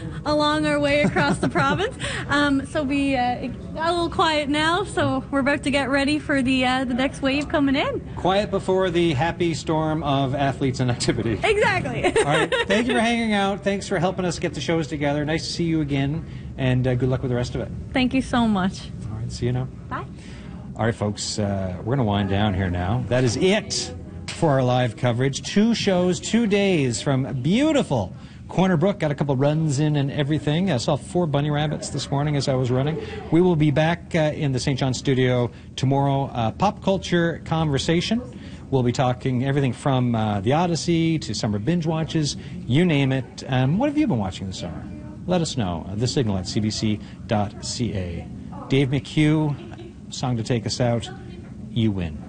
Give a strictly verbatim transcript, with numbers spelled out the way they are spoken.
along our way across the province. Um, so we uh, got a little quiet now, so we're about to get ready for the uh, the next wave coming in. Quiet before the happy storm of athletes and activity. Exactly. All right. Thank you for hanging out. Thanks for helping us get the shows together. Nice to see you again, and uh, good luck with the rest of it. Thank you so much. All right. See you now. Bye. All right, folks. Uh, we're going to wind down here now. That is it for our live coverage. Two shows, two days from beautiful Corner Brook. Got a couple runs in and everything. I saw four bunny rabbits this morning as I was running. We will be back uh, in the Saint John studio tomorrow. Uh, pop culture conversation. We'll be talking everything from uh, the Odyssey to summer binge watches, you name it. Um, what have you been watching this summer? Let us know. Uh, the Signal at c b c dot c a. Dave McHugh, song to take us out. You win.